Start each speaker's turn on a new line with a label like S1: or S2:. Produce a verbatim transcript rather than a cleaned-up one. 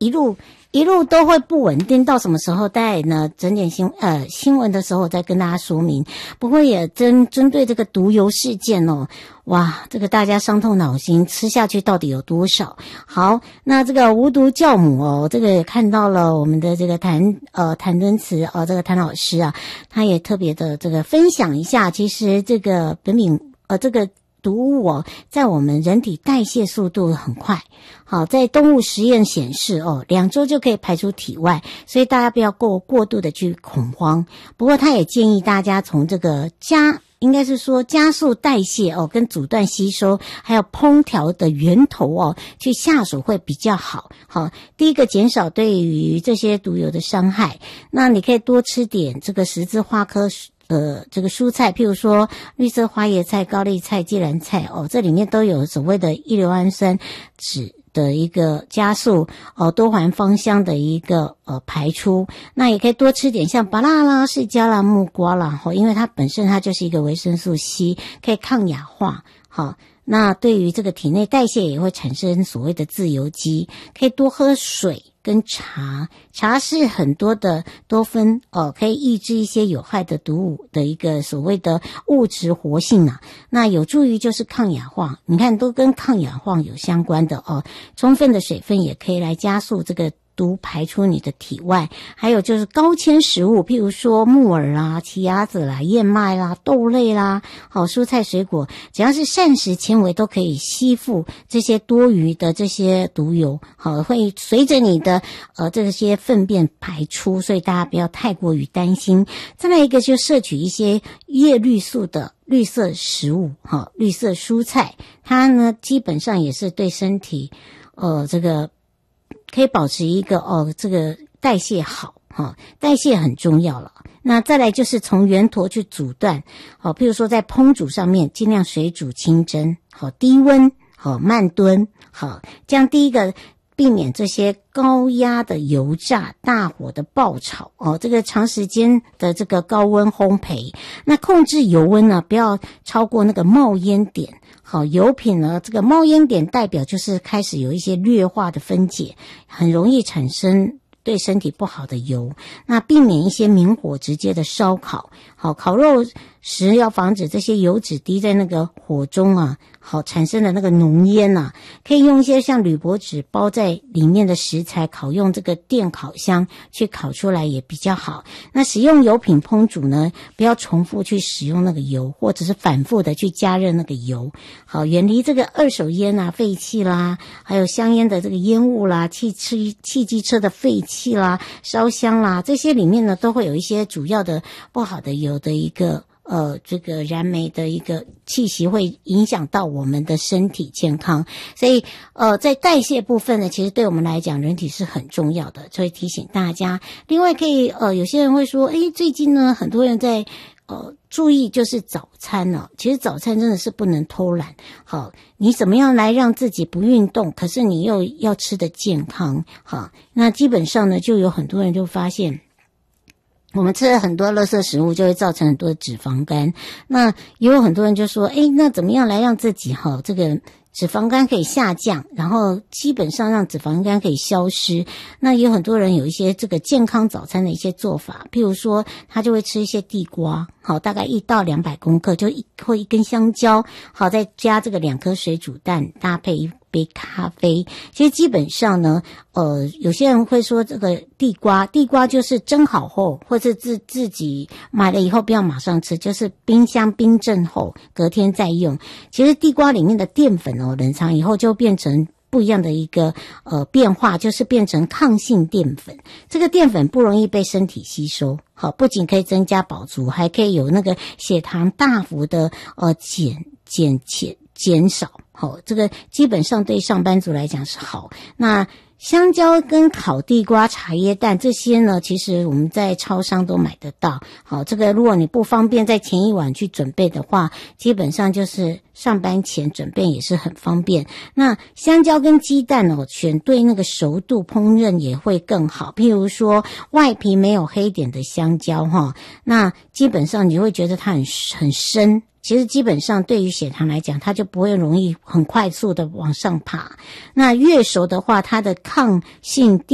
S1: 一路一路都会不稳定，到什么时候待呢？整点新呃新闻的时候再跟大家说明。不过也针针对这个毒油事件哦，哇，这个大家伤透脑筋，吃下去到底有多少？好，那这个无毒酵母哦，这个也看到了我们的这个谭呃谭敦慈哦，这个谭老师啊，他也特别的这个分享一下，其实这个苯丙呃这个。毒物哦，在我们人体代谢速度很快，好，在动物实验显示哦，两周就可以排出体外，所以大家不要过过度的去恐慌。不过他也建议大家从这个加，应该是说加速代谢哦，跟阻断吸收，还有烹调的源头哦，去下手会比较好。好，第一个减少对于这些毒油的伤害，那你可以多吃点这个十字花科。呃，这个蔬菜，譬如说绿色花椰菜、高丽菜、芥蓝菜哦，这里面都有所谓的异硫氨酸酯的一个加速哦多环芳香的一个呃排出。那也可以多吃点像芭乐啦、释迦啦、木瓜啦，哦，因为它本身它就是一个维生素 C， 可以抗氧化，好。那对于这个体内代谢也会产生所谓的自由基，可以多喝水跟茶，茶是很多的多酚哦，可以抑制一些有害的毒物的一个所谓的物质活性啊，那有助于就是抗氧化，你看都跟抗氧化有相关的哦，充分的水分也可以来加速这个毒排出你的体外。还有就是高纤食物，譬如说木耳啦、奇亚籽啦、燕麦啦、豆类啦，好，蔬菜水果，只要是膳食纤维都可以吸附这些多余的这些毒油，好，会随着你的呃这些粪便排出，所以大家不要太过于担心。再来一个就摄取一些叶绿素的绿色食物，好，绿色蔬菜，它呢基本上也是对身体呃这个可以保持一个哦，这个代谢好哈、哦，代谢很重要了。那再来就是从源头去阻断，好、哦，譬如说在烹煮上面尽量水煮清蒸，好、哦，低温，好、哦，慢炖，好，这样第一个避免这些高压的油炸、大火的爆炒哦，这个长时间的这个高温烘焙，那控制油温呢，不要超过那个冒烟点。好，油品呢，这个冒烟点代表就是开始有一些劣化的分解，很容易产生对身体不好的油。那避免一些明火直接的烧烤，好，烤肉时要防止这些油脂滴在那个火中啊，好产生的那个浓烟啊，可以用一些像铝箔纸包在里面的食材，烤用这个电烤箱去烤出来也比较好。那使用油品烹煮呢，不要重复去使用那个油，或者是反复的去加热那个油。好，远离这个二手烟啊、废气啦，还有香烟的这个烟雾啦、汽车汽机车的废气啦、烧香啦，这些里面呢都会有一些主要的不好的油的一个呃，这个燃煤的一个气息会影响到我们的身体健康，所以呃，在代谢部分呢，其实对我们来讲，人体是很重要的，所以提醒大家。另外可以呃，有些人会说，诶，最近呢，很多人在呃注意就是早餐呢、哦，其实早餐真的是不能偷懒。好，你怎么样来让自己不运动，可是你又要吃得健康？好，那基本上呢，就有很多人就发现。我们吃了很多垃圾食物，就会造成很多的脂肪肝。那也有很多人就说，诶，那怎么样来让自己哈这个脂肪肝可以下降，然后基本上让脂肪肝可以消失？那也有很多人有一些这个健康早餐的一些做法，譬如说他就会吃一些地瓜，好，大概一到两百公克，就一或一根香蕉，好，再加这个两颗水煮蛋，搭配一杯咖啡。其实基本上呢，呃，有些人会说这个地瓜，地瓜就是蒸好后，或是自自己买了以后不要马上吃，就是冰箱冰镇后，隔天再用。其实地瓜里面的淀粉哦，冷藏以后就变成不一样的一个呃变化，就是变成抗性淀粉。这个淀粉不容易被身体吸收，好，不仅可以增加饱足，还可以有那个血糖大幅的呃减减减减少。好，这个基本上对上班族来讲是好。那香蕉跟烤地瓜、茶叶蛋这些呢，其实我们在超商都买得到。好，这个如果你不方便在前一晚去准备的话，基本上就是上班前准备也是很方便。那香蕉跟鸡蛋哦，选对那个熟度烹饪也会更好。譬如说外皮没有黑点的香蕉哈，那基本上你会觉得它很很深。其实基本上对于血糖来讲，它就不会容易很快速的往上爬。那越熟的话，它的抗性